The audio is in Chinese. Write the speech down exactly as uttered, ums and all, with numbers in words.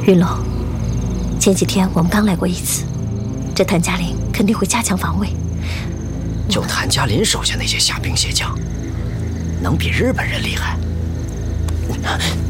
云龙，前几天我们刚来过一次，这谭家林肯定会加强防卫。 就谭家林手下那些虾兵蟹将，能比日本人厉害？